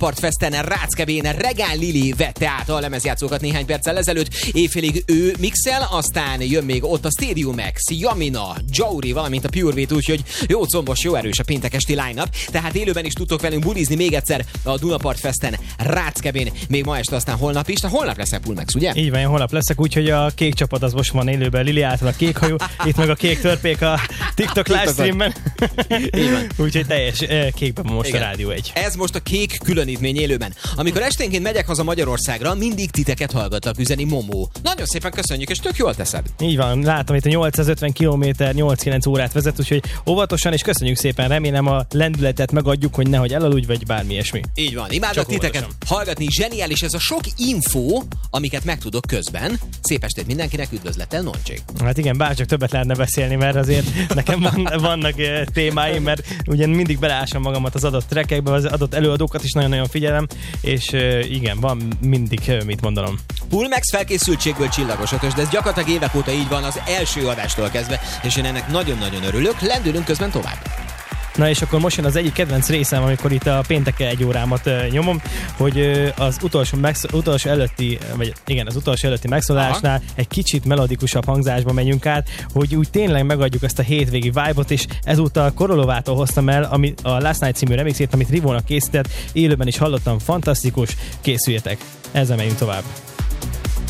Dunapart Festen Ráckevén Regál Lili vette át a lemezjátszókat néhány perccel ezelőtt. Éjfélig ő mixel, aztán jön még ott a Stadium X, Jamina, Jauri, valamint a Pure Beat, úgyhogy jó combos, jó erős a péntek esti line-up. Tehát élőben is tudtok velünk bulizni még egyszer a Dunapart Festen Ráckevén. Még ma este, aztán holnap is. Holnap lesz Pulmex, ugye? Így van, én holnap leszek, úgyhogy a kék csapat az most van élőben. Lili által a kék hajú, itt meg a kék törpék a TikTok livestreamben. Úgyhogy teljes kékben most igen. A Rádió 1. Ez most a kék különítmény élőben. Amikor esténként megyek haza Magyarországra, mindig titeket hallgatlak, üzeni Momó. Nagyon szépen köszönjük, és tök jól teszed. Így van, látom itt a 850 km 8-9 órát vezet, úgyhogy óvatosan, és köszönjük szépen, remélem a lendületet megadjuk, hogy nehogy elaludj, vagy bármi ilyesmi. Így van, imádok titeket hallgatni, zseniális ez a sok info, amiket megtudok közben. Szép estét mindenkinek, üdvözlettel, Noncsik. Hát igen, bárcsak többet lehetne beszélni, mert azért nekem vannak témáim, mert ugyan mindig beleásom magamat az adott trackekbe, az adott előadókat is nagyon-nagyon figyelem, és igen, van mindig mit mondanom. Pulmex felkészültségből csillagos ötös, de ez gyakorlatilag évek óta így van az első adástól kezdve, és én ennek nagyon-nagyon örülök, lendülünk közben tovább. Na és akkor most jön az egyik kedvenc részem, amikor itt a pénteken 1 órámat nyomom, hogy az utolsó előtti megszólásnál egy kicsit melodikusabb hangzásba megyünk át, hogy úgy tényleg megadjuk ezt a hétvégi vibe-ot, és ezúttal Korolovától hoztam el a Last Night című remixét, amit Rivónak készített, élőben is hallottam, fantasztikus, készüljetek, ezzel megyünk tovább.